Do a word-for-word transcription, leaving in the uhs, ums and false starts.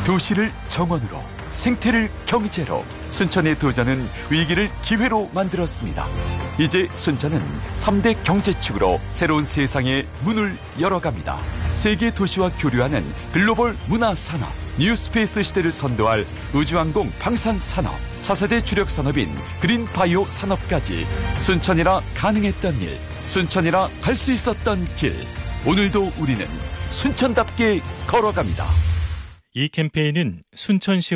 도시를 정원으로, 생태를 경제로, 순천의 도전은 위기를 기회로 만들었습니다. 이제 순천은 삼 대 경제축으로 새로운 세상의 문을 열어갑니다. 세계 도시와 교류하는 글로벌 문화산업, 뉴스페이스 시대를 선도할 우주항공 방산산업, 차세대 주력 산업인 그린바이오 산업까지 순천이라 가능했던 일, 순천이라 갈 수 있었던 길. 오늘도 우리는 순천답게 걸어갑니다. 이 캠페인은 순천시